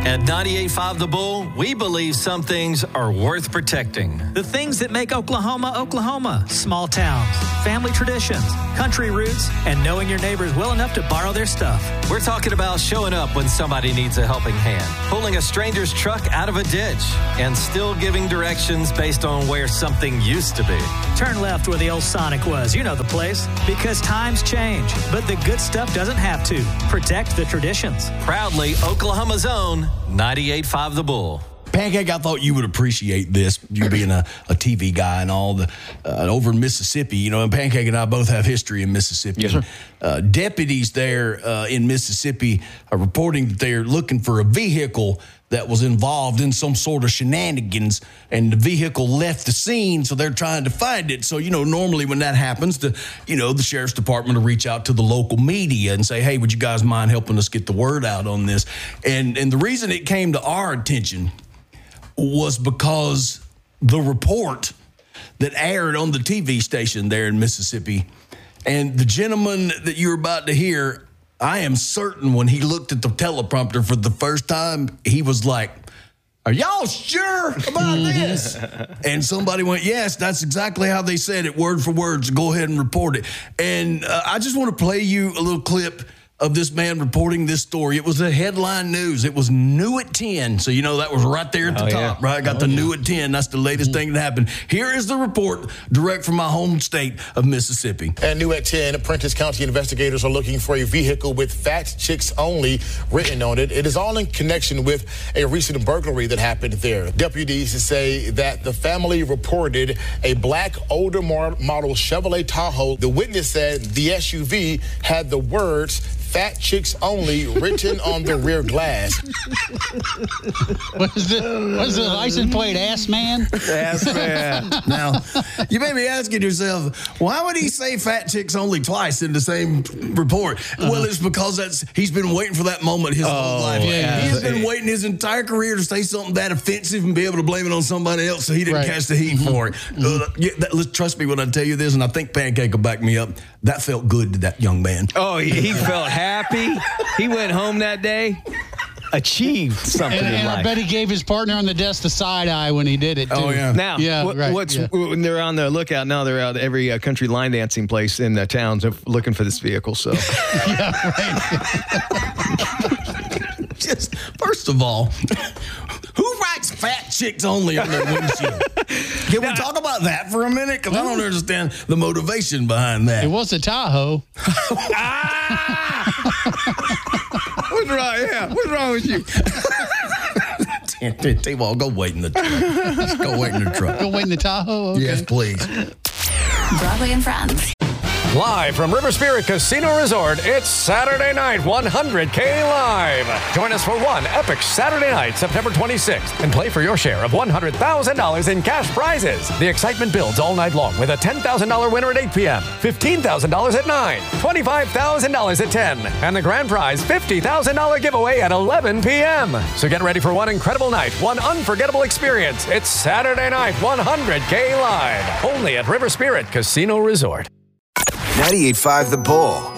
At 98.5 The Bull, we believe some things are worth protecting. The things that make Oklahoma, Oklahoma. Small towns, family traditions, country roots, and knowing your neighbors well enough to borrow their stuff. We're talking about showing up when somebody needs a helping hand, pulling a stranger's truck out of a ditch, and still giving directions based on where something used to be. Turn left where the old Sonic was. You know the place. Because times change, but the good stuff doesn't have to. Protect the traditions. Proudly Oklahoma's own 98.5 The Bull. Pancake, I thought you would appreciate this, you being a TV guy and all the over in Mississippi. You know, and Pancake and I both have history in Mississippi. Yes, sir. Deputies there in Mississippi are reporting that they're looking for a vehicle that was involved in some sort of shenanigans, and the vehicle left the scene, so they're trying to find it. So, you know, normally when that happens, the sheriff's department will reach out to the local media and say, hey, would you guys mind helping us get the word out on this? And the reason it came to our attention was because the report that aired on the TV station there in Mississippi, and the gentleman that you're about to hear, I am certain when he looked at the teleprompter for the first time, he was like, are y'all sure about this? And somebody went, yes, that's exactly how they said it, word for word, so go ahead and report it. And I just want to play you a little clip of this man reporting this story. It was a headline news. It was new at 10. So, you know, that was right there at the top, right? Got the new at 10. That's the latest thing that happened. Here is the report direct from my home state of Mississippi. And new at 10, Prentiss County investigators are looking for a vehicle with Fat Chicks Only written on it. It is all in connection with a recent burglary that happened there. Deputies say that the family reported a black older model Chevrolet Tahoe. The witness said the SUV had the words Fat Chicks Only written on the rear glass. Was the license plate Ass Man? Ass Man. Now, you may be asking yourself, why would he say Fat Chicks Only twice in the same report? Well, it's because he's been waiting for that moment his whole life. Yeah. He's been waiting his entire career to say something that offensive and be able to blame it on somebody else so he didn't catch the heat for it. Trust me when I tell you this, and I think Pancake will back me up, that felt good to that young man. Oh, he felt happy. He went home that day, achieved something in life. I bet he gave his partner on the desk the side eye when he did it, too. Oh, yeah. Now, when they're on the lookout, now they're out at every country line dancing place in the towns looking for this vehicle. So, Just, first of all, who writes Fat Chicks Only on their windshield? Can we talk about that for a minute? Because I don't understand the motivation behind that. It was a Tahoe. What's wrong? Yeah, what's wrong with you? T-Ball, go wait in the truck. Just go wait in the truck. Go wait in the Tahoe? Okay. Yes, please. Broadway and Friends. Live from River Spirit Casino Resort, it's Saturday Night 100K Live. Join us for one epic Saturday night, September 26th, and play for your share of $100,000 in cash prizes. The excitement builds all night long with a $10,000 winner at 8 p.m., $15,000 at 9, $25,000 at 10, and the grand prize $50,000 giveaway at 11 p.m. So get ready for one incredible night, one unforgettable experience. It's Saturday Night 100K Live, only at River Spirit Casino Resort. 98.5 The Bull.